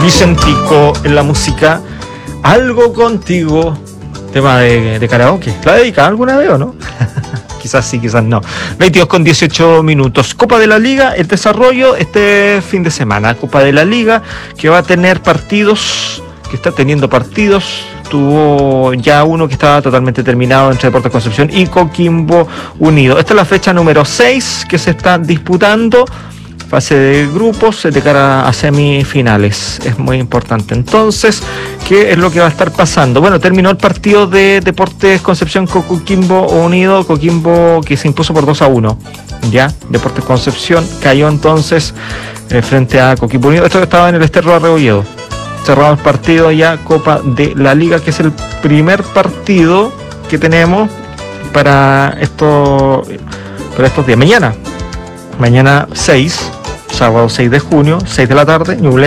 Vicentico en la música. Algo contigo. Tema de karaoke. ¿La dedicado alguna vez o no? Quizás sí, quizás no. 22:18. Copa de la Liga, el desarrollo este fin de semana. Copa de la Liga que va a tener partidos, que está teniendo partidos. Tuvo ya uno que estaba totalmente terminado entre Deportes Concepción y Coquimbo Unido. Esta es la fecha número 6 que se está disputando. Fase de grupos de cara a semifinales. Es muy importante. Entonces, ¿qué es lo que va a estar pasando? Bueno, terminó el partido de Deportes Concepción con Coquimbo Unido. Coquimbo que se impuso por 2-1. Ya, Deportes Concepción cayó entonces frente a Coquimbo Unido. Esto estaba en el Sterro Arrebolledo. Cerramos el partido ya, Copa de la Liga, que es el primer partido que tenemos para estos días. Mañana 6, sábado 6 de junio, 6 de la tarde, Ñublense